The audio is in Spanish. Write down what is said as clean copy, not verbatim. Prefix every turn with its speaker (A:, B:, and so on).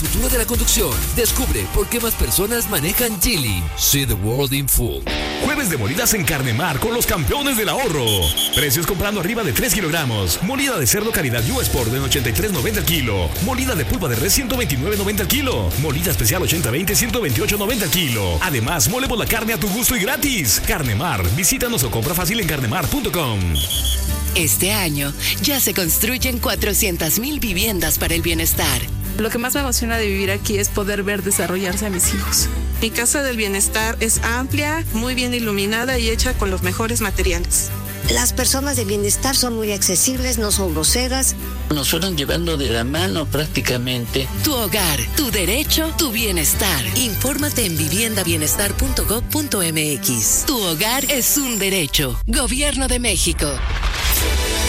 A: futuro de la conducción. Descubre por qué más personas manejan Geely. See the world in full.
B: Jueves de molidas en Carnemar con los campeones del ahorro. Precios comprando arriba de 3 kilogramos. Molida de cerdo calidad U-Sport de 83.90 al kilo. Molida de pulpa de res 129.90 al kilo. Molida especial 80-20 128.90 al kilo. Además, molemos la carne a tu gusto y gratis. Carnemar, visítanos o compra fácil en carnemar.com.
C: Este año ya se construyen 400,000 viviendas para el bienestar.
D: Lo que más me emociona de vivir aquí es poder ver desarrollarse a mis hijos.
E: Mi casa del bienestar es amplia, muy bien iluminada y hecha con los mejores materiales.
F: Las personas de bienestar son muy accesibles, no son groseras.
G: Nos fueron llevando de la mano prácticamente.
C: Tu hogar, tu derecho, tu bienestar. Infórmate en viviendabienestar.gov.mx. Tu hogar es un derecho. Gobierno de México.